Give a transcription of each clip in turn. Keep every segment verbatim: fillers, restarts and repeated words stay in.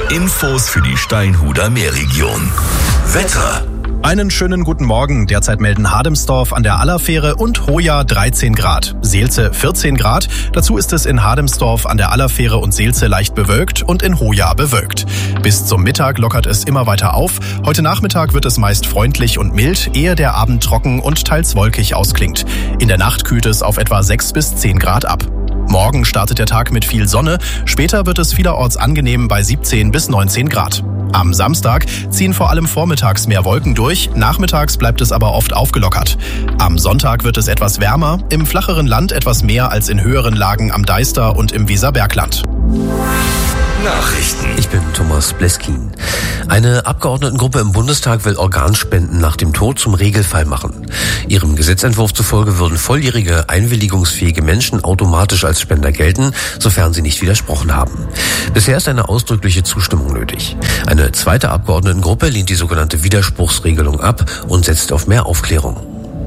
Infos für die Steinhuder Meerregion. Wetter. Einen schönen guten Morgen. Derzeit melden Hademsdorf an der Allerfähre und Hoya dreizehn Grad. Seelze vierzehn Grad. Dazu ist es in Hademsdorf an der Allerfähre und Seelze leicht bewölkt und in Hoya bewölkt. Bis zum Mittag lockert es immer weiter auf. Heute Nachmittag wird es meist freundlich und mild, ehe der Abend trocken und teils wolkig ausklingt. In der Nacht kühlt es auf etwa sechs bis zehn Grad ab. Morgen startet der Tag mit viel Sonne. Später wird es vielerorts angenehm bei siebzehn bis neunzehn Grad. Am Samstag ziehen vor allem vormittags mehr Wolken durch, nachmittags bleibt es aber oft aufgelockert. Am Sonntag wird es etwas wärmer, im flacheren Land etwas mehr als in höheren Lagen am Deister und im Weserbergland. Nachrichten. Ich bin Thomas Bleskin. Eine Abgeordnetengruppe im Bundestag will Organspenden nach dem Tod zum Regelfall machen. Ihrem Gesetzentwurf zufolge würden volljährige, einwilligungsfähige Menschen automatisch als Spender gelten, sofern sie nicht widersprochen haben. Bisher ist eine ausdrückliche Zustimmung nötig. Eine zweite Abgeordnetengruppe lehnt die sogenannte Widerspruchsregelung ab und setzt auf mehr Aufklärung.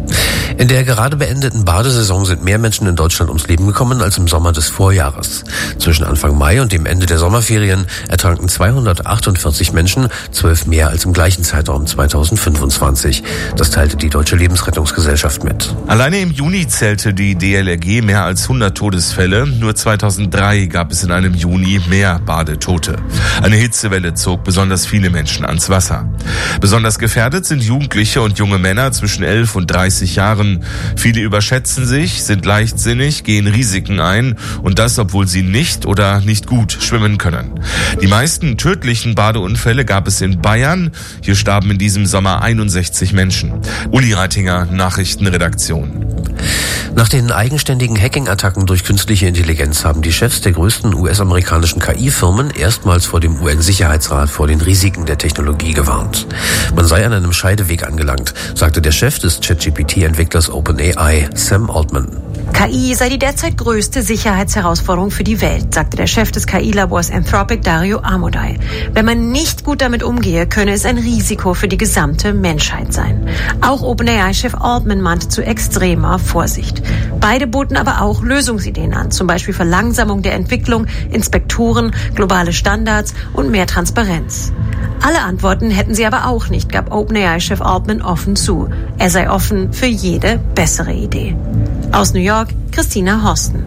In der gerade beendeten Badesaison sind mehr Menschen in Deutschland ums Leben gekommen als im Sommer des Vorjahres. Zwischen Anfang Mai und dem Ende der Sommerferien ertranken zweihundertachtundvierzig Menschen, zwölf mehr als im gleichen Zeitraum zweitausendfünfundzwanzig. Das teilte die Deutsche Lebensrettungsgesellschaft mit. Alleine im Juni zählte die D L R G mehr als hundert Todesfälle. Nur zweitausenddrei gab es in einem Juni mehr Badetote. Eine Hitzewelle zog besonders viele Menschen ans Wasser. Besonders gefährdet sind Jugendliche und junge Männer zwischen elf und dreißig Jahren. Viele überschätzen sich, sind leichtsinnig, gehen Risiken ein und das, obwohl sie nicht oder nicht gut schwimmen können. Die meisten tödlichen Badeunfälle gab es in Bayern. Hier starben in diesem Sommer einundsechzig Menschen. Uli Reitinger, Nachrichtenredaktion. Nach den eigenständigen Hacking-Attacken durch künstliche Intelligenz haben die Chefs der größten U S-amerikanischen K I-Firmen erstmals vor dem U N-Sicherheitsrat vor den Risiken der Technologie gewarnt. Man sei an einem Scheideweg angelangt, sagte der Chef des ChatGPT-Entwicklers OpenAI, Sam Altman. K I sei die derzeit größte Sicherheitsherausforderung für die Welt, sagte der Chef des K I-Labors Anthropic, Dario Amodei. Wenn man nicht gut damit umgehe, könne es ein Risiko für die gesamte Menschheit sein. Auch OpenAI-Chef Altman mahnte zu extremer Vorsicht. Beide boten aber auch Lösungsideen an, zum Beispiel Verlangsamung der Entwicklung, Inspektoren, globale Standards und mehr Transparenz. Alle Antworten hätten sie aber auch nicht, gab OpenAI-Chef Altman offen zu. Er sei offen für jede bessere Idee. Aus New York, Christina Horsten.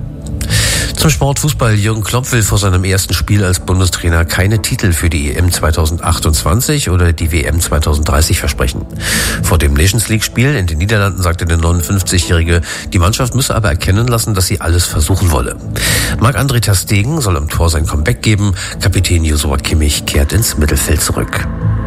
Zum Sport Fußball. Jürgen Klopp will vor seinem ersten Spiel als Bundestrainer keine Titel für die E M zweitausendachtundzwanzig oder die W M zweitausenddreißig versprechen. Vor dem Nations League-Spiel in den Niederlanden sagte der neunundfünfzigjährige, die Mannschaft müsse aber erkennen lassen, dass sie alles versuchen wolle. Marc-André ter Stegen soll am Tor sein Comeback geben. Kapitän Joshua Kimmich kehrt ins Mittelfeld zurück.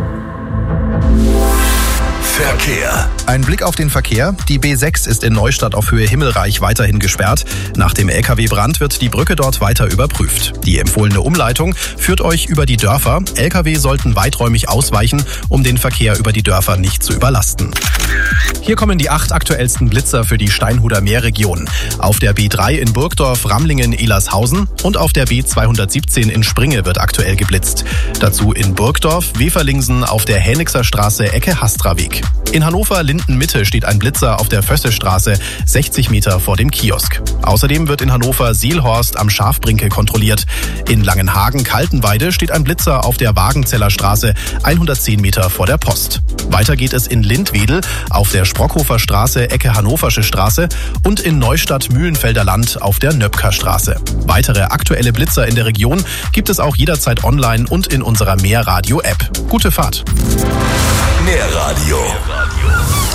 Verkehr. Ein Blick auf den Verkehr. Die B sechs ist in Neustadt auf Höhe Himmelreich weiterhin gesperrt. Nach dem L K W-Brand wird die Brücke dort weiter überprüft. Die empfohlene Umleitung führt euch über die Dörfer. L K W sollten weiträumig ausweichen, um den Verkehr über die Dörfer nicht zu überlasten. Hier kommen die acht aktuellsten Blitzer für die Steinhuder Meerregion. Auf der B drei in Burgdorf, Ramlingen, Elershausen und auf der B zweihundertsiebzehn in Springe wird aktuell geblitzt. Dazu in Burgdorf, Weferlingsen auf der Hähnixer Straße Ecke Hastraweg. In Hannover Linden-Mitte steht ein Blitzer auf der Fössestraße, sechzig Meter vor dem Kiosk. Außerdem wird in Hannover Seelhorst am Schafbrinke kontrolliert. In Langenhagen-Kaltenweide steht ein Blitzer auf der Wagenzeller Straße, hundertzehn Meter vor der Post. Weiter geht es in Lindwedel auf der Sprockhofer Straße, Ecke Hannoversche Straße und in Neustadt-Mühlenfelder Land auf der Nöpker Straße. Weitere aktuelle Blitzer in der Region gibt es auch jederzeit online und in unserer Meerradio-App. Gute Fahrt! Meerradio.